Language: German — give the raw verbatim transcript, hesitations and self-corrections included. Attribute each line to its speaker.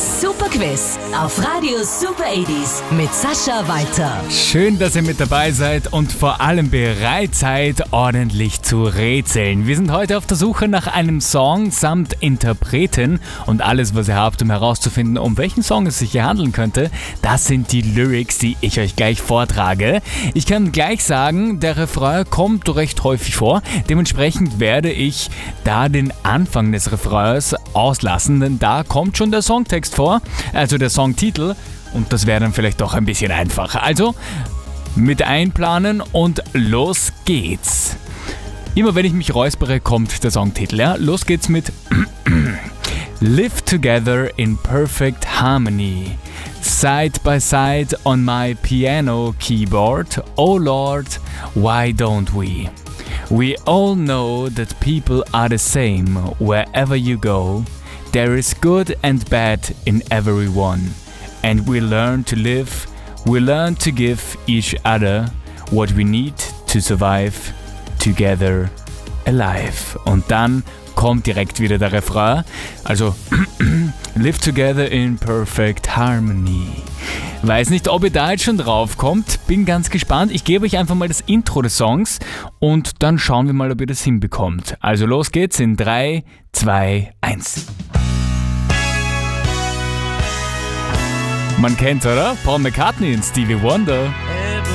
Speaker 1: Das Super Quiz auf Radio Super achtziger mit Sascha Walter.
Speaker 2: Schön, dass ihr mit dabei seid und vor allem bereit seid, ordentlich zu rätseln. Wir sind heute auf der Suche nach einem Song samt Interpreten und alles, was ihr habt, um herauszufinden, um welchen Song es sich hier handeln könnte, das sind die Lyrics, die ich euch gleich vortrage. Ich kann gleich sagen, der Refrain kommt recht häufig vor. Dementsprechend werde ich da den Anfang des Refrains auslassen, denn da kommt schon der Songtext vor, also der Songtitel, und das wäre dann vielleicht doch ein bisschen einfacher. Also mit einplanen und los geht's. Immer wenn ich mich räuspere, kommt der Songtitel. Ja? Los geht's mit Live together in perfect harmony, side by side on my piano keyboard. Oh Lord, why don't we? We all know that people are the same wherever you go. There is good and bad in everyone. And we learn to live, we learn to give each other what we need to survive together alive. Und dann kommt direkt wieder der Refrain. Also, live together in perfect harmony. Weiß nicht, ob ihr da jetzt schon drauf kommt. Bin ganz gespannt. Ich gebe euch einfach mal das Intro des Songs und dann schauen wir mal, ob ihr das hinbekommt. Also los geht's in drei, zwei, eins. Man kennt's, oder? Paul McCartney und Stevie Wonder.